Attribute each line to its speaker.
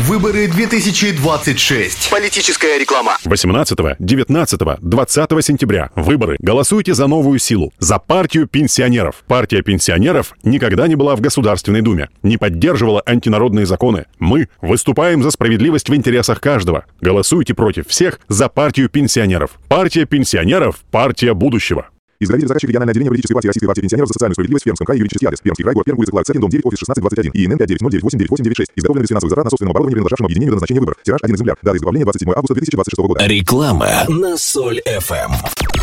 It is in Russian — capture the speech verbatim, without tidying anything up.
Speaker 1: Выборы две тысячи двадцать шесть. Политическая реклама.
Speaker 2: восемнадцатого, девятнадцатого, двадцатого сентября. Выборы. Голосуйте за новую силу. За партию пенсионеров. Партия пенсионеров никогда не была в Государственной Думе. Не поддерживала антинародные законы. Мы выступаем за справедливость в интересах каждого. Голосуйте против всех за партию пенсионеров. Партия пенсионеров. Партия будущего.
Speaker 3: Изготовитель заказчик региональное отделение политической партии Российской партии пенсионеров за социальную справедливость в Пермском крае, юридический адрес. Пермский край, город Пермь, улица Кларкс один, дом девять, офис шестнадцать двадцать один. ИНН пять девять ноль девять восемь девять восемь девять шесть. Изготовлен без финансовых затрат на собственном оборудовании, принадлежавшем объединению до назначения выборов. Тираж один экземпляр. Дата изготовления двадцать седьмого августа две тысячи двадцать шестого года.
Speaker 4: Реклама на Соль эф эм.